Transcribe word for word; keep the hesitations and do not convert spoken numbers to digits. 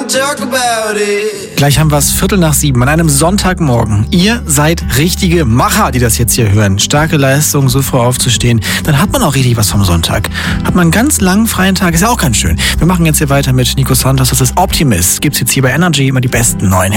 talk about it. Gleich haben wir es Viertel nach sieben an einem Sonntagmorgen. Ihr seid richtige Macher, die das jetzt hier hören. Starke Leistung, so früh aufzustehen. Dann hat man auch richtig was vom Sonntag. Hat man einen ganz langen freien Tag, ist ja auch ganz schön. Wir machen jetzt hier weiter mit Nico Santos. Das ist Optimist. Gibt's jetzt hier bei Energy immer die besten neuen Hits.